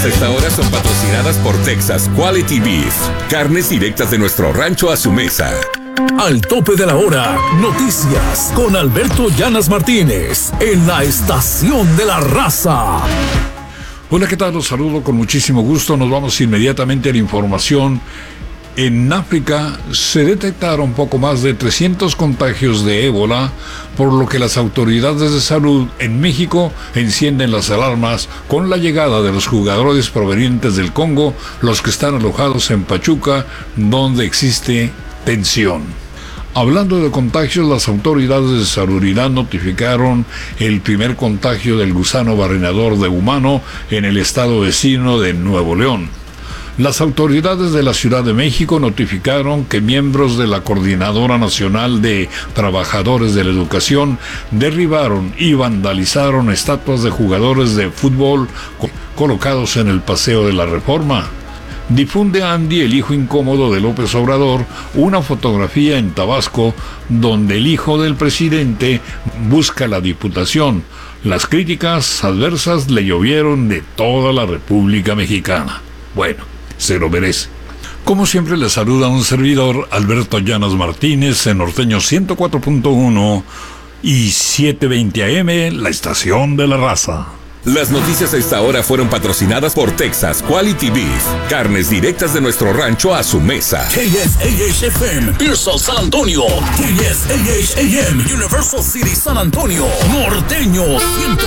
esta hora son patrocinadas por Texas Quality Beef. Carnes directas de nuestro rancho a su mesa. Al tope de la hora, noticias con Alberto Llanas Martínez en la Estación de la Raza. Hola, ¿qué tal? Los saludo con muchísimo gusto. Nos vamos inmediatamente a la información. En África se detectaron poco más de 300 contagios de ébola, por lo que las autoridades de salud en México encienden las alarmas con la llegada de los jugadores provenientes del Congo, los que están alojados en Pachuca, donde existe tensión. Hablando de contagios, las autoridades de salubridad notificaron el primer contagio del gusano barrenador de humano en el estado vecino de Nuevo León. Las autoridades de la Ciudad de México notificaron que miembros de la Coordinadora Nacional de Trabajadores de la Educación derribaron y vandalizaron estatuas de jugadores de fútbol colocados en el Paseo de la Reforma. Difunde Andy, el hijo incómodo de López Obrador, una fotografía en Tabasco donde el hijo del presidente busca la diputación. Las críticas adversas le llovieron de toda la República Mexicana. Bueno, se lo merece. Como siempre, le saluda un servidor, Alberto Llanas Martínez, en Norteño 104.1 y 720 AM, la Estación de la Raza. Las noticias a esta hora fueron patrocinadas por Texas Quality Beef. Carnes directas de nuestro rancho a su mesa. KSAH-FM, Pearsall, San Antonio. KSAH-AM, Universal City, San Antonio. Norteño 100.1